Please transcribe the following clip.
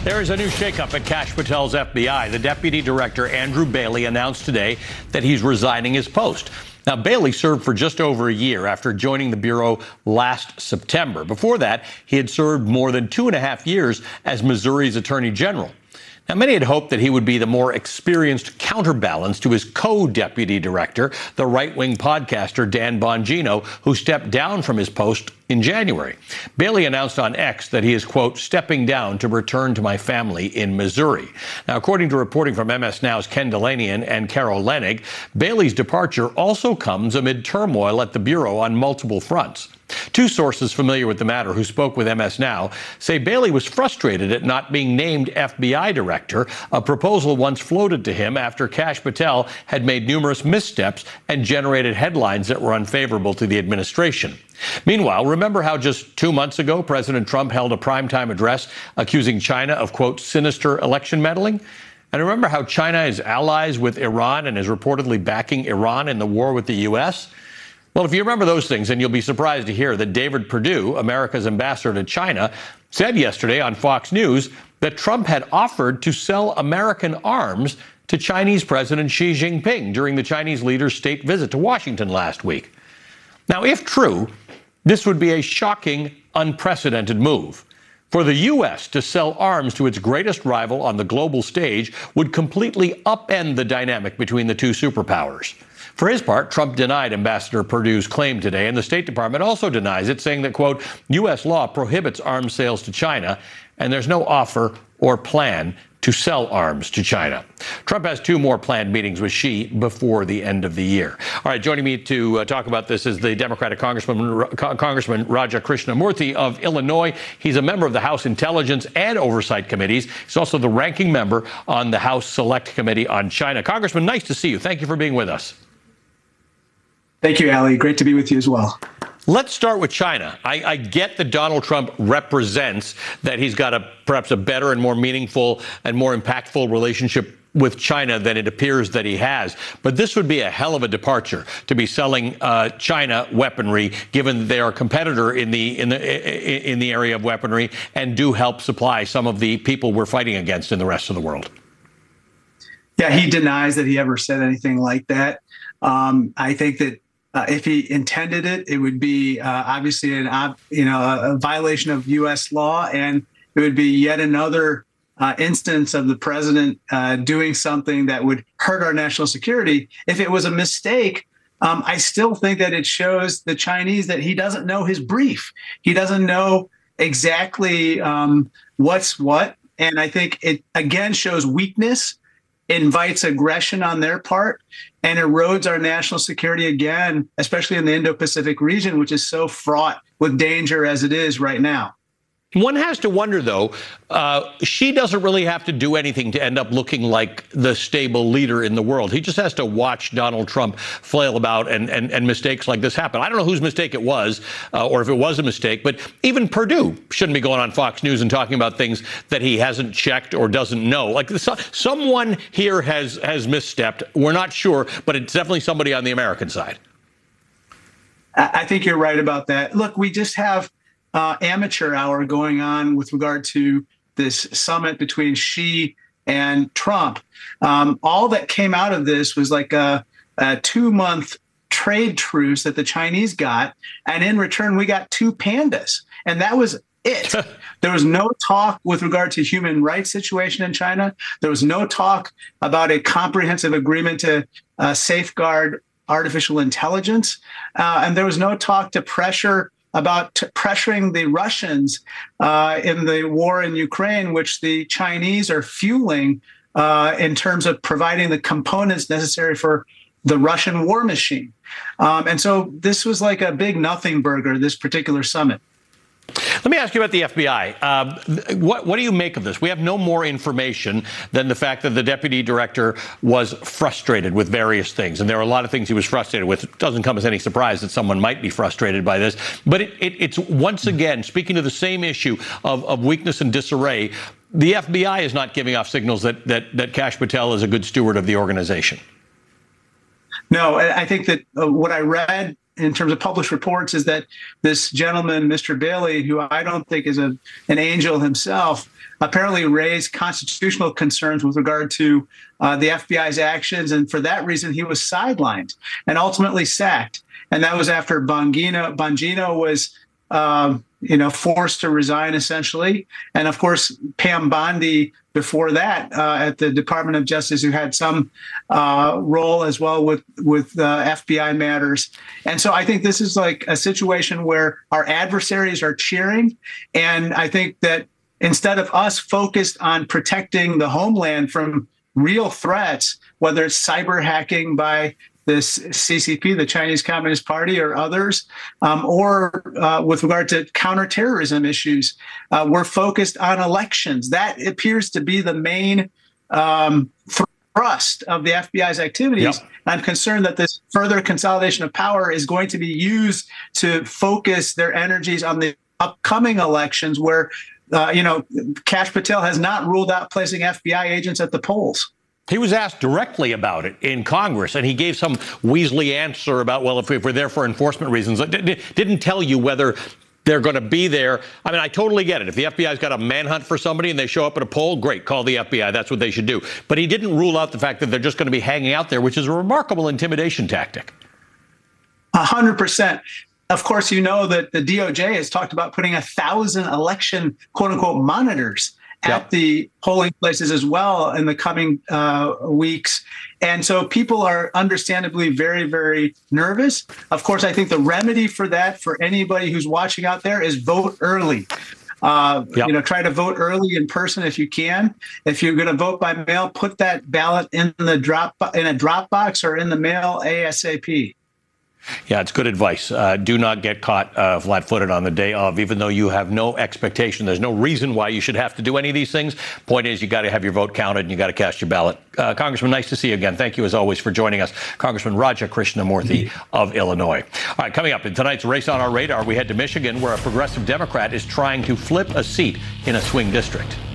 There is a new shakeup at Kash Patel's FBI. The deputy director, Andrew Bailey, announced today that he's resigning his post. Now, Bailey served for just over a year after joining the Bureau last September. Before that, he had served more than 2.5 years as Missouri's Attorney General. Now, many had hoped that he would be the more experienced counterbalance to his co-deputy director, the right-wing podcaster Dan Bongino, who stepped down from his post in January. Bailey announced on X that he is, quote, stepping down to return to my family in Missouri. Now, according to reporting from MS Now's Ken Delanian and Carol Lenig, Bailey's departure also comes amid turmoil at the Bureau on multiple fronts. Two sources familiar with the matter who spoke with MS Now say Bailey was frustrated at not being named FBI director, a proposal once floated to him after Kash Patel had made numerous missteps and generated headlines that were unfavorable to the administration. Meanwhile, remember how just 2 months ago President Trump held a primetime address accusing China of, quote, sinister election meddling? And remember how China is allies with Iran and is reportedly backing Iran in the war with the U.S.? Well, if you remember those things, then you'll be surprised to hear that David Perdue, America's ambassador to China, said yesterday on Fox News that Trump had offered to sell American arms to Chinese President Xi Jinping during the Chinese leader's state visit to Washington last week. Now, if true, this would be a shocking, unprecedented move. For the U.S. to sell arms to its greatest rival on the global stage would completely upend the dynamic between the two superpowers. For his part, Trump denied Ambassador Perdue's claim today, and the State Department also denies it, saying that, quote, U.S. law prohibits arms sales to China, and there's no offer or plan to sell arms to China. Trump has 2 more planned meetings with Xi before the end of the year. All right, joining me to talk about this is the Democratic Congressman Raja Krishnamurthy of Illinois. He's a member of the House Intelligence and Oversight Committees. He's also the ranking member on the House Select Committee on China. Congressman, nice to see you. Thank you for being with us. Thank you, Ali. Great to be with you as well. Let's start with China. I get that Donald Trump represents that he's got perhaps a better and more meaningful and more impactful relationship with China than it appears that he has. But this would be a hell of a departure to be selling China weaponry, given they are a competitor in the area of weaponry and do help supply some of the people we're fighting against in the rest of the world. Yeah, he denies that he ever said anything like that. I think that if he intended it, it would be obviously a violation of U.S. law, and it would be yet another instance of the president doing something that would hurt our national security. If it was a mistake, I still think that it shows the Chinese that he doesn't know his brief. He doesn't know exactly what's what, and I think it again shows weakness, invites aggression on their part, and erodes our national security again, especially in the Indo-Pacific region, which is so fraught with danger as it is right now. One has to wonder, though, Xi doesn't really have to do anything to end up looking like the stable leader in the world. He just has to watch Donald Trump flail about and mistakes like this happen. I don't know whose mistake it was or if it was a mistake, but even Perdue shouldn't be going on Fox News and talking about things that he hasn't checked or doesn't know. Like someone here has misstepped. We're not sure, but it's definitely somebody on the American side. I think you're right about that. Look, we just have amateur hour going on with regard to this summit between Xi and Trump. All that came out of this was like a 2-month trade truce that the Chinese got. And in return, we got 2 pandas. And that was it. There was no talk with regard to human rights situation in China. There was no talk about a comprehensive agreement to safeguard artificial intelligence. And there was no talk to pressuring the Russians in the war in Ukraine, which the Chinese are fueling in terms of providing the components necessary for the Russian war machine. And so this was like a big nothing burger, this particular summit. Let me ask you about the FBI. What do you make of this? We have no more information than the fact that the deputy director was frustrated with various things. And there are a lot of things he was frustrated with. It doesn't come as any surprise that someone might be frustrated by this. But it's once again, speaking to the same issue of weakness and disarray, the FBI is not giving off signals that Kash Patel is a good steward of the organization. No, I think that what I read in terms of published reports is that this gentleman, Mr. Bailey, who I don't think is an angel himself, apparently raised constitutional concerns with regard to the FBI's actions. And for that reason, he was sidelined and ultimately sacked. And that was after Bongino was forced to resign, essentially. And of course, Pam Bondi before that at the Department of Justice, who had some role as well with FBI matters. And so I think this is like a situation where our adversaries are cheering. And I think that instead of us focused on protecting the homeland from real threats, whether it's cyber hacking by this CCP, the Chinese Communist Party, or others, or with regard to counterterrorism issues, we're focused on elections. That appears to be the main thrust of the FBI's activities. Yep. I'm concerned that this further consolidation of power is going to be used to focus their energies on the upcoming elections where, Kash Patel has not ruled out placing FBI agents at the polls. He was asked directly about it in Congress, and he gave some Weasley answer about, well, if we're there for enforcement reasons. Didn't tell you whether they're going to be there. I mean, I totally get it. If the FBI's got a manhunt for somebody and they show up at a poll, great, call the FBI. That's what they should do. But he didn't rule out the fact that they're just going to be hanging out there, which is a remarkable intimidation tactic. 100%. Of course, you know that the DOJ has talked about putting 1,000 election, quote unquote, monitors at the polling places as well in the coming weeks. And so people are understandably very, very nervous. Of course, I think the remedy for that, for anybody who's watching out there, is vote early. Try to vote early in person if you can. If you're going to vote by mail, put that ballot in a drop box or in the mail ASAP. Yeah, it's good advice. Do not get caught flat-footed on the day of, even though you have no expectation. There's no reason why you should have to do any of these things. Point is, you got to have your vote counted and you got to cast your ballot. Congressman, nice to see you again. Thank you, as always, for joining us. Congressman Raja Krishnamurthy of Illinois. All right, coming up in tonight's Race on Our Radar, we head to Michigan, where a progressive Democrat is trying to flip a seat in a swing district.